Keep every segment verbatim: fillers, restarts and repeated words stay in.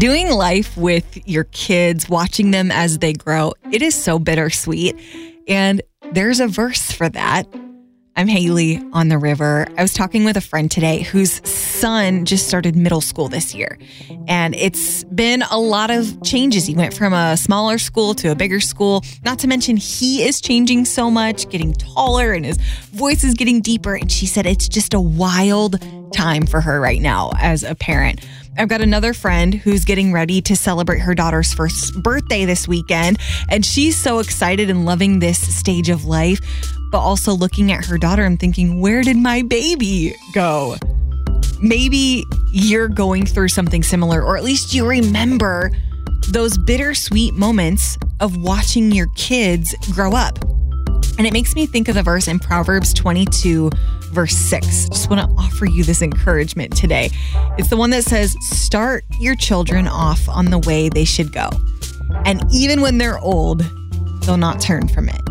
Doing life with your kids, watching them as they grow, it is so bittersweet. And there's a verse for that. I'm Haley on the River. I was talking with a friend today whose son just started middle school this year. And it's been a lot of changes. He went from a smaller school to a bigger school. Not to mention he is changing so much, getting taller, and his voice is getting deeper. And she said it's just a wild time for her right now as a parent. I've got another friend who's getting ready to celebrate her daughter's first birthday this weekend. And she's so excited and loving this stage of life, but also looking at her daughter and thinking, where did my baby go? Maybe you're going through something similar, or at least you remember those bittersweet moments of watching your kids grow up. And it makes me think of the verse in Proverbs twenty-two, verse six. Just want to offer you this encouragement today. It's the one that says, start your children off on the way they should go. And even when they're old, they'll not turn from it.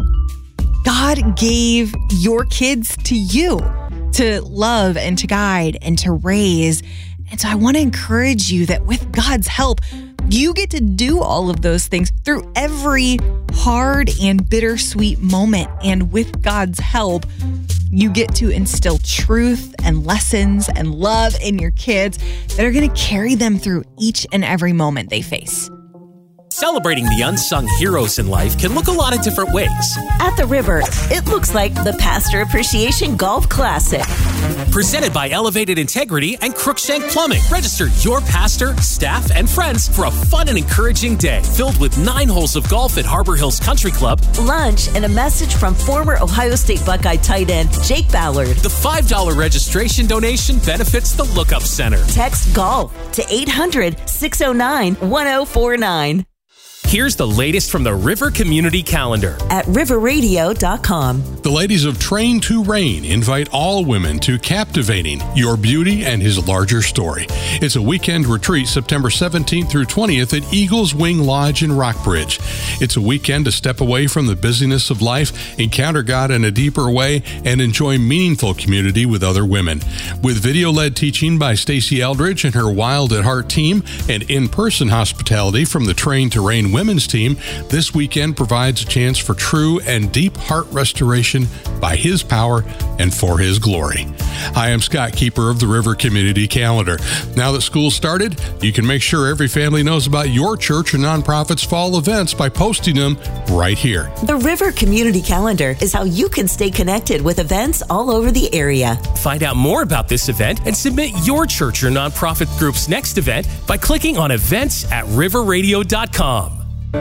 God gave your kids to you to love and to guide and to raise. And so I want to encourage you that with God's help, you get to do all of those things through every hard and bittersweet moment. And with God's help, you get to instill truth and lessons and love in your kids that are going to carry them through each and every moment they face. Celebrating the unsung heroes in life can look a lot of different ways. At the River, it looks like the Pastor Appreciation Golf Classic. Presented by Elevated Integrity and Crookshank Plumbing. Register your pastor, staff, and friends for a fun and encouraging day filled with nine holes of golf at Harbor Hills Country Club, lunch, and a message from former Ohio State Buckeye tight end Jake Ballard. The five dollars registration donation benefits the Lookup Center. Text GOLF to eight hundred, six oh nine, one oh four nine. Here's the latest from the River Community Calendar at river radio dot com. The ladies of Train to Reign invite all women to Captivating Your Beauty and His Larger Story. It's a weekend retreat September seventeenth through twentieth at Eagles Wing Lodge in Rockbridge. It's a weekend to step away from the busyness of life, encounter God in a deeper way, and enjoy meaningful community with other women. With video-led teaching by Stacey Eldridge and her Wild at Heart team and in-person hospitality from the Train to Reign women's team, this weekend provides a chance for true and deep heart restoration by His power and for His glory. Hi, I'm Scott, keeper of the River Community Calendar. Now that school started, you can make sure every family knows about your church or nonprofit's fall events by posting them right here. The River Community Calendar is how you can stay connected with events all over the area. Find out more about this event and submit your church or nonprofit group's next event by clicking on events at river radio dot com.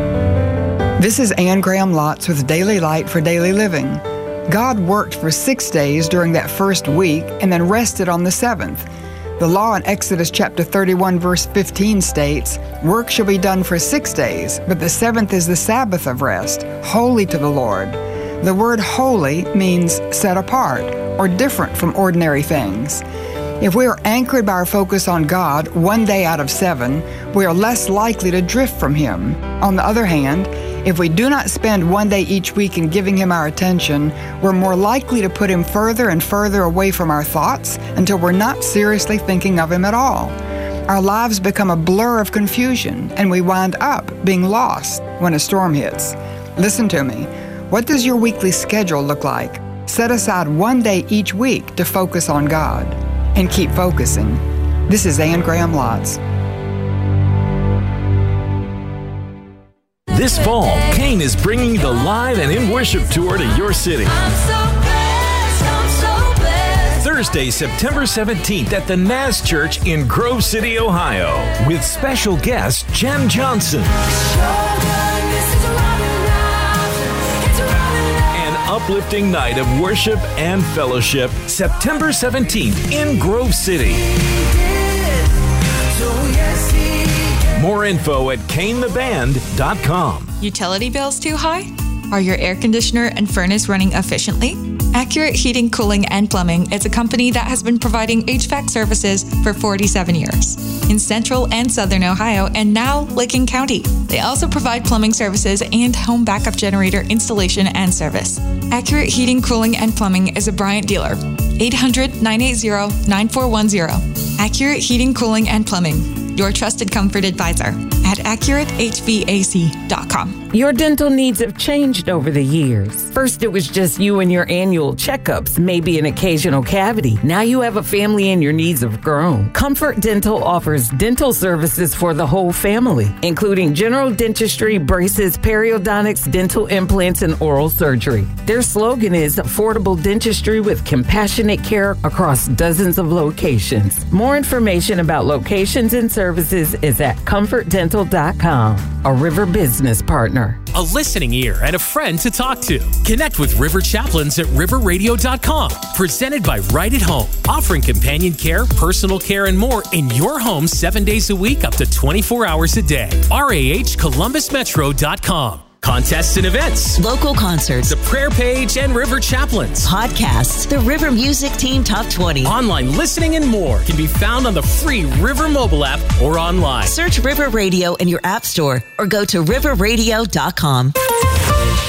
This is Ann Graham Lotz with Daily Light for Daily Living. God worked for six days during that first week and then rested on the seventh. The law in Exodus chapter thirty-one verse fifteen states, "Work shall be done for six days, but the seventh is the Sabbath of rest, holy to the Lord." The word holy means set apart or different from ordinary things. If we are anchored by our focus on God one day out of seven, we are less likely to drift from Him. On the other hand, if we do not spend one day each week in giving Him our attention, we're more likely to put Him further and further away from our thoughts until we're not seriously thinking of Him at all. Our lives become a blur of confusion, and we wind up being lost when a storm hits. Listen to me. What does your weekly schedule look like? Set aside one day each week to focus on God. And keep focusing. This is Ann Graham Lotz. This fall, Kane is bringing the live and in worship tour to your city. I'm so blessed, I'm so blessed. Thursday, September seventeenth at the Naz Church in Grove City, Ohio, with special guest Jen Johnson. Uplifting night of worship and fellowship, September seventeenth in Grove City. More info at kane the band dot com. Utility bills too high? Are your air conditioner and furnace running efficiently? Accurate Heating, Cooling, and Plumbing is a company that has been providing H V A C services for forty-seven years in Central and Southern Ohio and now Licking County. They also provide plumbing services and home backup generator installation and service. Accurate Heating, Cooling, and Plumbing is a Bryant dealer. eight hundred, nine eight zero, nine four one zero. Accurate Heating, Cooling, and Plumbing. your trusted comfort advisor at accurate H V A C dot com. Your dental needs have changed over the years. First, it was just you and your annual checkups, maybe an occasional cavity. Now you have a family and your needs have grown. Comfort Dental offers dental services for the whole family, including general dentistry, braces, periodontics, dental implants, and oral surgery. Their slogan is affordable dentistry with compassionate care across dozens of locations. More information about locations and services is at comfort dental dot com, a River business partner. A listening ear and a friend to talk to. Connect with River Chaplains at river radio dot com. Presented by Right at Home, offering companion care, personal care, and more in your home seven days a week, up to twenty-four hours a day. R A H Columbus Metro dot com. Contests and events, Local concerts, the prayer page, and River Chaplains. podcasts, the River Music Team Top twenty. Online listening and more can be found on the free River mobile app or online. Search River Radio in your app store or go to river radio dot com.